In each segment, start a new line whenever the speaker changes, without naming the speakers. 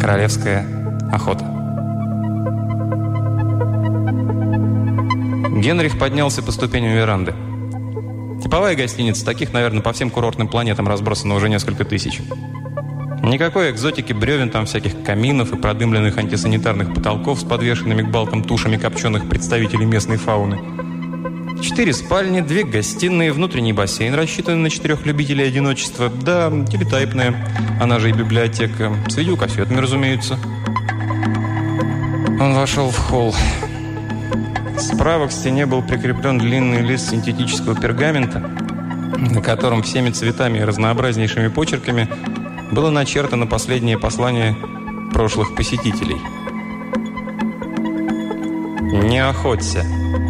королевская охота. Генрих поднялся по ступеням веранды. Типовая гостиница, таких, наверное, по всем курортным планетам разбросано уже несколько тысяч. Никакой экзотики, бревен там, всяких каминов и продымленных антисанитарных потолков с подвешенными к балкам тушами копченых представителей местной фауны. 4 спальни, 2 гостиные, внутренний бассейн, рассчитанный на 4 любителей одиночества, да, телетайпная, она же и библиотека, с видеокассетами, разумеется. Он вошел в холл. Справа к стене был прикреплен длинный лист синтетического пергамента, на котором всеми цветами и разнообразнейшими почерками было начертано последнее послание прошлых посетителей. «Не охоться.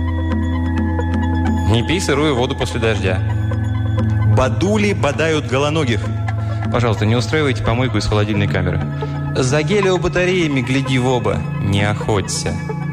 Не пей сырую воду после дождя. Бадули бодают голоногих. Пожалуйста, не устраивайте помойку из холодильной камеры. За гелиобатареями гляди в оба. Не охоться.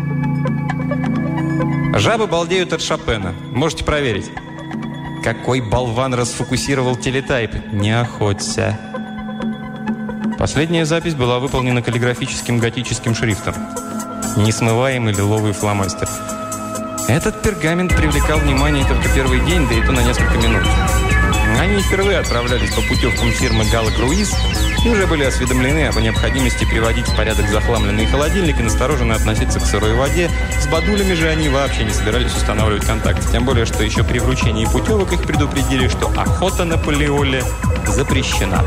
Жабы балдеют от Шопена. Можете проверить. Какой болван расфокусировал телетайп. Не охоться». Последняя запись была выполнена каллиграфическим готическим шрифтом. Несмываемый лиловый фломастер. Этот пергамент привлекал внимание только первый день, да и то на несколько минут. Они впервые отправлялись по путевкам фирмы «Гала Круиз» и уже были осведомлены об необходимости приводить в порядок захламленный холодильник и настороженно относиться к сырой воде. С бадулями же они вообще не собирались устанавливать контакт. Тем более, что еще при вручении путевок их предупредили, что охота на полиоле запрещена.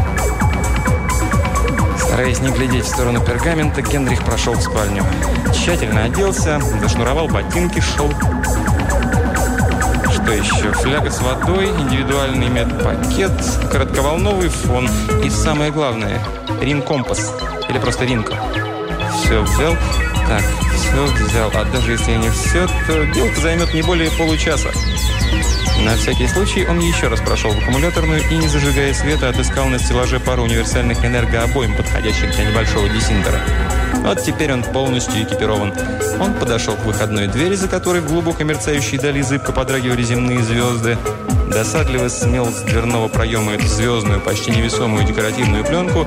Стараясь не глядеть в сторону пергамента, Генрих прошел в спальню. Тщательно оделся, зашнуровал ботинки, шел. Что еще? Фляга с водой, индивидуальный медпакет, коротковолновый фон и, самое главное, рин-компас. Или просто ринко. Все взял. Так, все взял. А даже если не все, то дело-то займет не более получаса. На всякий случай он еще раз прошел в аккумуляторную и, не зажигая света, отыскал на стеллаже пару универсальных энергообоим, подходящих для небольшого десинтера. Вот теперь он полностью экипирован. Он подошел к выходной двери, за которой в глубоко мерцающей дали зыбко подрагивали земные звезды. Досадливо смел с дверного проема эту звездную, почти невесомую декоративную пленку